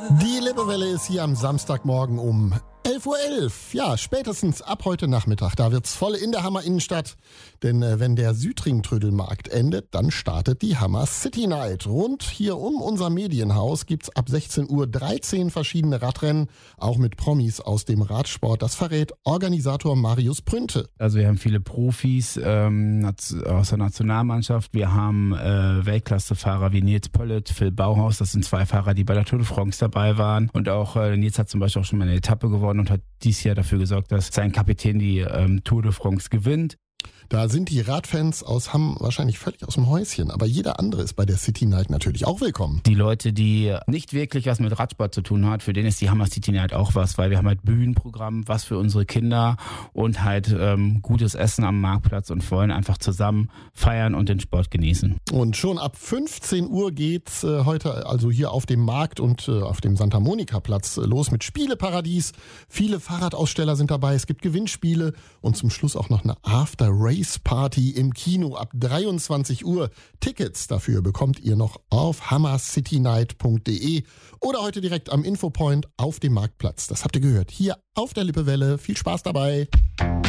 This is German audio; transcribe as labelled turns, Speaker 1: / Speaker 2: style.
Speaker 1: Die Lippewelle ist hier am Samstagmorgen um 11.11 Uhr. Ja, spätestens ab heute Nachmittag. Da wird's voll in der Hammer Innenstadt. Denn wenn der Südring-Trödelmarkt endet, dann startet die Hammer City Night. Rund hier um unser Medienhaus gibt's ab 16 Uhr 13 verschiedene Radrennen, auch mit Promis aus dem Radsport. Das verrät Organisator Marius Prünte.
Speaker 2: Also wir haben viele Profis aus der Nationalmannschaft. Wir haben Weltklassefahrer wie Nils Pöllet, Phil Bauhaus. Das sind zwei Fahrer, die bei der Tour de France dabei waren. Und auch Nils hat zum Beispiel auch schon mal eine Etappe gewonnen und hat dieses Jahr dafür gesorgt, dass sein Kapitän die Tour de France gewinnt.
Speaker 1: Da sind die Radfans aus Hamm wahrscheinlich völlig aus dem Häuschen. Aber jeder andere ist bei der City Night natürlich auch willkommen.
Speaker 2: Die Leute, die nicht wirklich was mit Radsport zu tun haben, für denen ist die Hammer City Night auch was, weil wir haben halt Bühnenprogramm, was für unsere Kinder und halt gutes Essen am Marktplatz und wollen einfach zusammen feiern und den Sport genießen.
Speaker 1: Und schon ab 15 Uhr geht's heute also hier auf dem Markt und auf dem Santa Monica Platz los mit Spieleparadies. Viele Fahrradaussteller sind dabei, es gibt Gewinnspiele und zum Schluss auch noch eine After-Race-Party im Kino ab 23 Uhr. Tickets dafür bekommt ihr noch auf hammercitynight.de oder heute direkt am Infopoint auf dem Marktplatz. Das habt ihr gehört, hier auf der Lippewelle. Viel Spaß dabei.